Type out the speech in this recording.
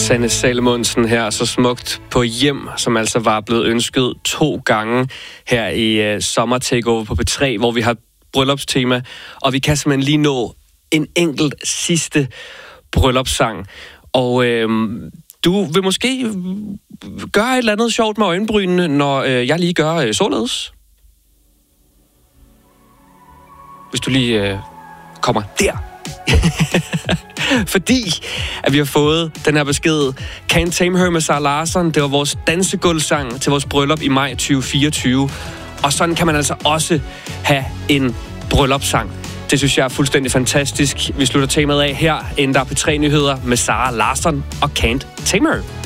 Sanne Salomonsen her, så smukt på Hjem, som altså var blevet ønsket 2 gange her i Sommer Takeover på P3, hvor vi har bryllupstema, og vi kan simpelthen lige nå en enkelt sidste bryllupssang. Og du vil måske gøre et eller andet sjovt med øjenbrynene, når jeg lige gør således. Hvis du lige kommer der. Fordi at vi har fået den her besked. Can't Tame Her med Zara Larsson. Det var vores dansegulvsang til vores bryllup i maj 2024. Og sådan kan man altså også have en bryllupssang. Det synes jeg er fuldstændig fantastisk. Vi slutter temaet af her, inden der er P3 Nyheder med Zara Larsson og Can't Tame Her.